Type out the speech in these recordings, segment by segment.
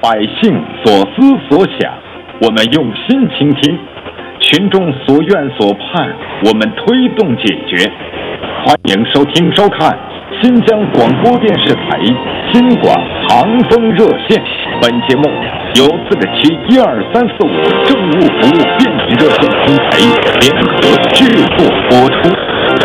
百姓所思所想，我们用心倾听；群众所愿所盼，我们推动解决。欢迎收听收看新疆广播电视台新广航风热线。本节目由自治区12345政务服务便民热线平台联合制作播出。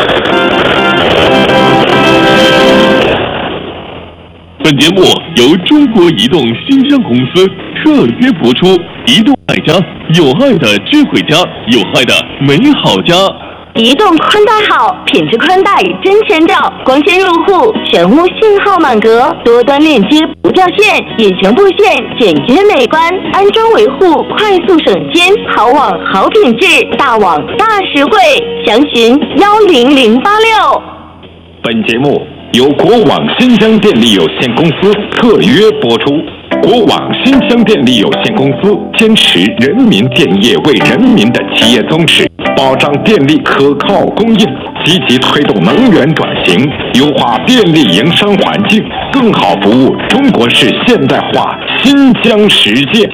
本节目由中国移动新疆公司特约播出。移动爱家，有爱的智慧家，有爱的美好家。 移动宽带好，品质宽带真全照，光纤入户，全屋信号满格，多端链接不掉线，隐形布线，简洁美观，安装维护快速省心，好网好品质，大网大实惠，详询10086。 本节目由国网新疆电力有限公司特约播出。国网新疆电力有限公司坚持人民电业为人民的企业宗旨，保障电力可靠供应，积极推动能源转型，优化电力营商环境，更好服务中国式现代化新疆实践。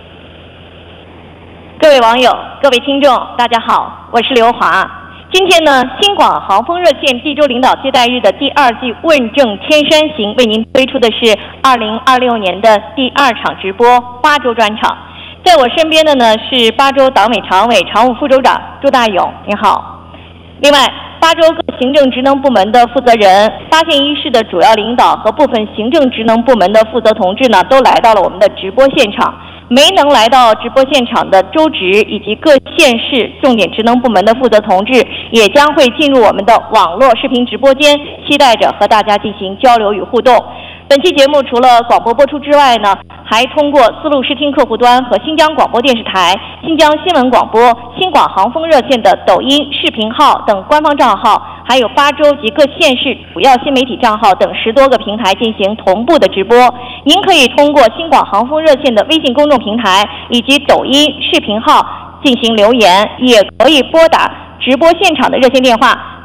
各位网友，各位听众，大家好，我是刘华。今天呢，新广航风热线地州领导接待日的第2季问政千山行为您推出的是2026年的第2场直播巴州专场。在我身边的呢是巴州党委常委、常务副州长朱大勇，您好。另外，巴州各行政职能部门的负责人、巴县一市的主要领导和部分行政职能部门的负责同志呢，都来到了我们的直播现场。没能来到直播现场的州职以及各县市重点职能部门的负责同志，也将会进入我们的网络视频直播间，期待着和大家进行交流与互动。本期节目除了广播播出之外呢，还通过丝路视听客户端和新疆广播电视台、新疆新闻广播、新广航风热线的抖音视频号等官方账号，还有巴州及各县市主要新媒体账号等10多个平台进行同步的直播。您可以通过新广航风热线的微信公众平台以及抖音视频号进行留言，也可以拨打直播现场的热线电话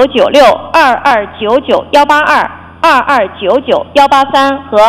09962299-182。2299-183和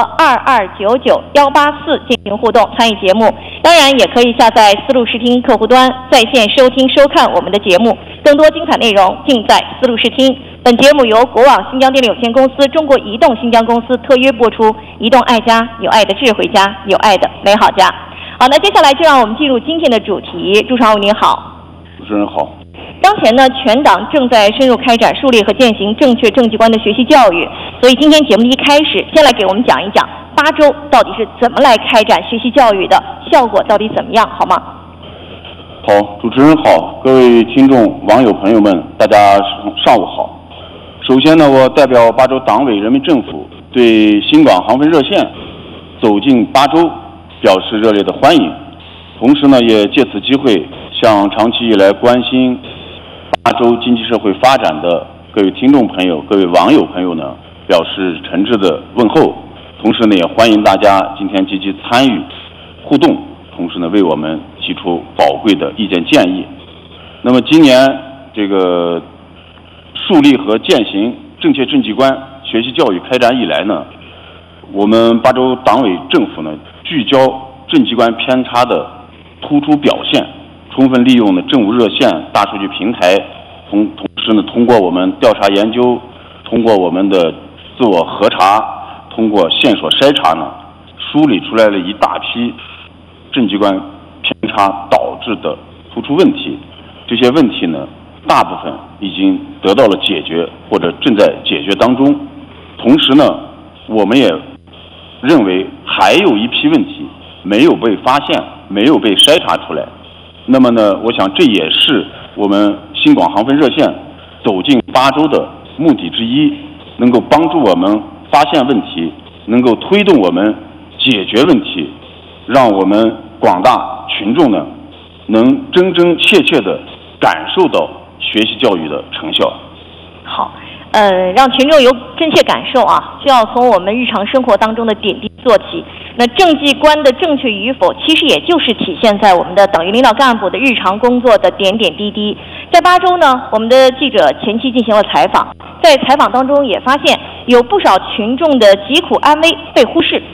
2299-184进行互动参与节目，当然也可以下载丝路视听客户端在线收听收看我们的节目，更多精彩内容尽在丝路视听。本节目由国网新疆电力有限公司、中国移动新疆公司特约播出。移动爱家，有爱的智慧家，有爱的美好家。好，那接下来就让我们进入今天的主题。朱常委您好。 主持人好。 当前呢，全党正在深入开展树立和践行正确政绩观的学习教育，所以今天节目的一开始，先来给我们讲一讲巴州到底是怎么来开展学习教育的，效果到底怎么样，好吗？ 好，主持人好，各位听众、网友朋友们，大家上午好。首先呢，我代表巴州党委、人民政府对新广航风热线走进巴州表示热烈的欢迎，同时呢，也借此机会向长期以来关心巴州经济社会发展的各位听众朋友、各位网友朋友呢，表示诚挚的问候。同时呢，也欢迎大家今天积极参与互动，同时呢，为我们提出宝贵的意见建议。那么今年这个树立和践行正确政绩观学习教育开展以来呢，我们巴州党委政府呢，聚焦政绩观偏差的突出表现，充分利用呢政务热线、大数据平台，同时呢，通过我们调查研究，通过我们的自我核查，通过线索筛查呢，梳理出来了一大批政绩观偏差导致的突出问题。这些问题呢，大部分已经得到了解决或者正在解决当中。同时呢，我们也认为还有一批问题没有被发现，没有被筛查出来。那么呢，我想这也是我们新广航风热线走进巴州的目的之一，能够帮助我们发现问题，能够推动我们解决问题，让我们广大群众呢，能真真切切地感受到学习教育的成效。 好，让群众有真切感受啊，就要从我们日常生活当中的点滴做起。那政绩观的正确与否，其实也就是体现在我们的党员领导干部的日常工作的点点滴滴。在巴州呢，我们的记者前期进行了采访，在采访当中也发现有不少群众的疾苦安危被忽视。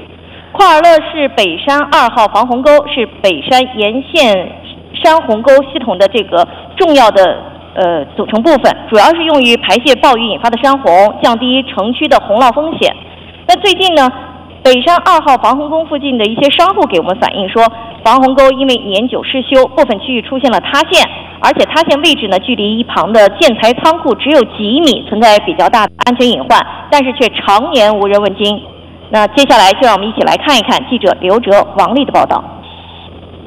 夸尔勒是北山2号防洪沟，是北山沿线山洪沟系统的这个重要的组成部分，主要是用于排泄暴雨引发的山洪，降低城区的洪涝风险。那最近呢，北山2号防洪沟附近的一些商户给我们反映说，防洪沟因为年久失修，部分区域出现了塌陷，而且塌陷位置呢，距离一旁的建材仓库只有几米，存在比较大的安全隐患，但是却常年无人问津。那接下来就让我们一起来看一看记者刘哲、王丽的报道。